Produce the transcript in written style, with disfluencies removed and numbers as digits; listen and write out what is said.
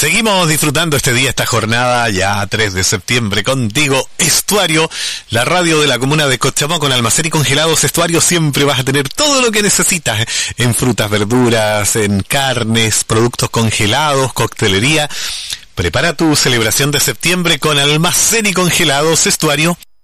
Seguimos disfrutando este día, esta jornada, ya 3 de septiembre, contigo, Estuario, la radio de la comuna de Cochamó, con almacén y congelados Estuario. Siempre vas a tener todo lo que necesitas en frutas, verduras, en carnes, productos congelados, coctelería. Prepara tu celebración de septiembre con almacén y congelados Estuario.